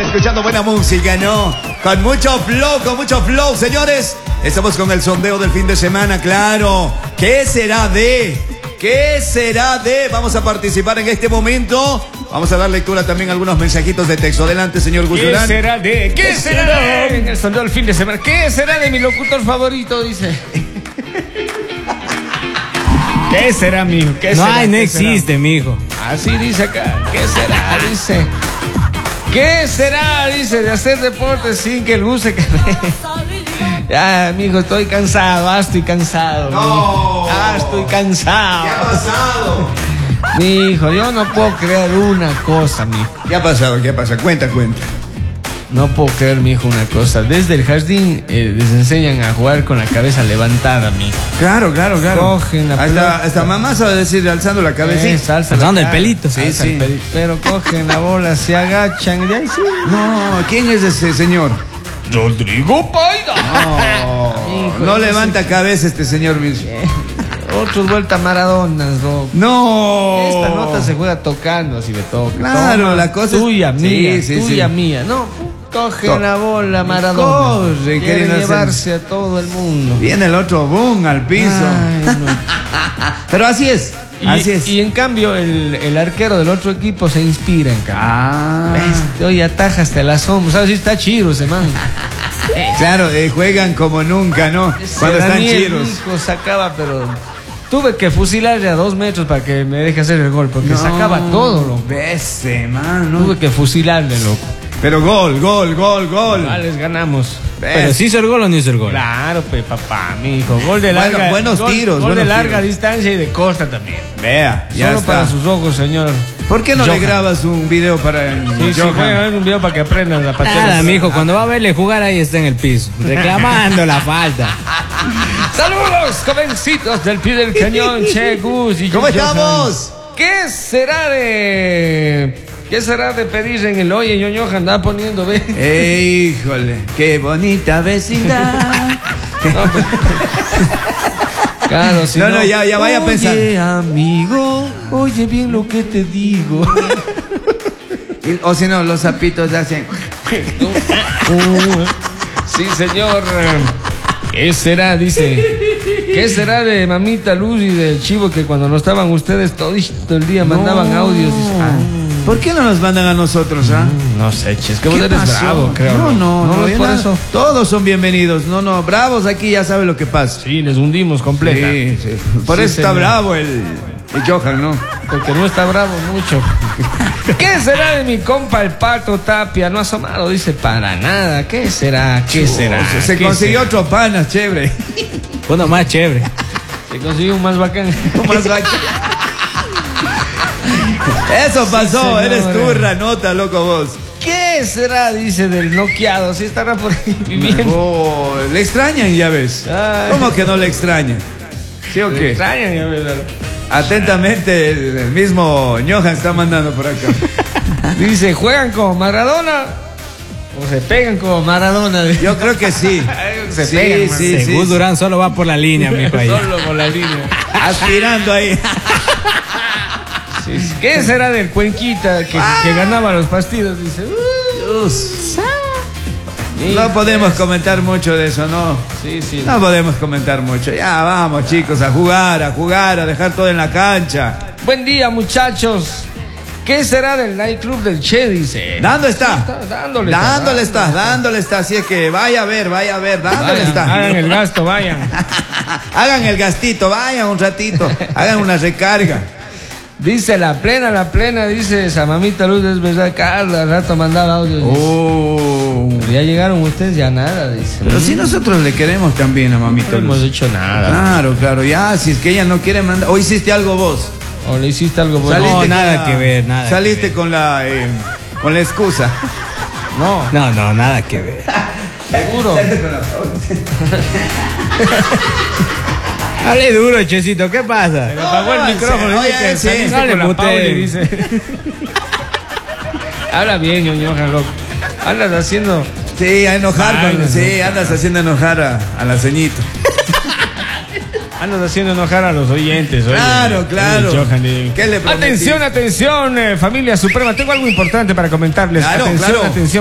escuchando buena música, ¿no? Con mucho flow, señores. Estamos con el sondeo del fin de semana, claro. ¿Qué será de? Vamos a participar en este momento. Vamos a dar lectura también a algunos mensajitos de texto. Adelante, señor Guzmán. ¿Qué será de? En el sondeo del fin de semana. ¿Qué será de mi locutor favorito? Dice. ¿Qué será, mijo? ¿Qué será? No existe, mijo. Así dice acá. ¿Qué será? Dice. ¿Qué será? Dice, de hacer deporte sin que el bus se quede. Ya, mijo, estoy cansado. Estoy cansado. No. Estoy cansado. ¿Qué ha pasado? Mijo, yo no puedo creer una cosa, mijo. ¿Qué ha pasado? Cuenta. No puedo creer, mijo, una cosa. Desde el jardín les enseñan a jugar con la cabeza levantada, mijo. Claro. Cogen la pelota. Hasta mamá sabe decir alzando la cabeza. Alzando el pelito. Sí. Pero cogen la bola, se agachan y ahí sí. No, ¿quién es ese señor? Rodrigo Paida. No levanta cabeza este señor mismo. Otros vuelta Maradonas, loco. No. Esta nota se juega tocando, así de toque. Claro, toma, la cosa tuya, es mía, sí, tuya, mía. No, cogen la bola Maradona. Quieren llevarse a todo el mundo. Viene el otro boom al piso. Ay, no. Pero así es. Y en cambio el arquero del otro equipo se inspira en cambio. Oye, ataja hasta la sombra. ¿Sabes si está chido ese man? Claro, juegan como nunca, ¿no? Cuando están chiros. Hijo, sacaba, pero tuve que fusilarle a 2 metros para que me deje hacer el gol, porque sacaba todo, loco. Ese, man, ¿no? Tuve que fusilarle, loco. Pero gol. Les ganamos. Pero ¿sí hizo el gol o no hizo el gol? Claro, papá, mijo. Gol de larga. Buenos tiros. Gol de larga distancia y de costa también. Vea, ya Solo está. para sus ojos, señor. ¿Por qué no Johan le grabas un video para el Sí, voy a ver un video para que aprendan la patada. Nada, mijo, cuando va a verle jugar ahí está en el piso, reclamando la falta. Saludos, jovencitos del pie del cañón, Che, Gus y ¿Cómo estamos? ¿Qué será de pedir en el oye? Yo anda poniendo, ve. Híjole, qué bonita vecindad. Claro, si no, ya vaya a pensar. Oye, amigo, oye bien lo que te digo. O si no, los zapitos hacen. Sí, señor. ¿Qué será? Dice. ¿Qué será de mamita Luz y del chivo que cuando no estaban ustedes todo el día mandaban audios? Dice, ¿por qué no nos mandan a nosotros, No sé, ches, que ¿Qué vos eres pasó? bravo, creo. No, es por eso. Todos son bienvenidos. No, bravos aquí ya saben lo que pasa. Sí, les hundimos completa. Sí. Por Sí, eso está señor. bravo el Johan, ¿no? Porque no está bravo mucho. ¿Qué será de mi compa el Pato Tapia? No ha asomado, dice, para nada. ¿Qué será? Se consiguió otro panas, chévere. Uno más chévere. Se consiguió un más bacán. Eso pasó, Sí, eres tú, ranota, loco vos. ¿Qué será? Dice del noqueado. Si estará por ahí viviendo. Le extrañan, ya ves. Ay. ¿Cómo que no le extrañan? ¿Sí o qué? Extrañan, ya ves. Atentamente, el mismo Johan está mandando por acá. Dice, ¿juegan como Maradona? ¿O se pegan como Maradona? Yo creo que sí. Se pegan, man. sí. Gus Durán solo va por la línea, mijo, ahí. Solo por la línea. Aspirando ahí. Sí. ¿Qué será del Cuenquita que ganaba los partidos? Dice, No podemos comentar mucho de eso, ¿no? Sí. No podemos comentar mucho. Ya vamos, chicos, a jugar, a dejar todo en la cancha. Buen día, muchachos. ¿Qué será del nightclub del Che? Dice. Dando está. Dándole está. Así es que vaya a ver, dándole está. Hagan el gasto, vayan. Hagan el gastito, vayan un ratito, hagan una recarga. Dice la plena, dice esa mamita Luz, es verdad, Carla, al rato mandaba audios. Pero ya llegaron ustedes, ya nada, dice. Pero si nosotros le queremos también a mamita No hemos Luz. hecho nada. Claro, ya, si es que ella no quiere mandar. ¿O hiciste algo vos? ¿O le hiciste algo vos? No, nada que ver, nada. Saliste con la excusa. No, No, nada que ver. seguro. Hable duro, Checito, ¿qué pasa? Me apagó el micrófono. oye, Dice que sí, saliste dale, con la mute. Pauli, dice. Habla bien, ñoñoja, loco. Andas haciendo. Sí, a enojar, Ay, andas haciendo enojar a la ceñito. Andas haciendo enojar a los oyentes. Oye. Claro. Oye, Johan, ¿Qué le prometí? Atención, familia suprema. Tengo algo importante para comentarles. Claro. Atención.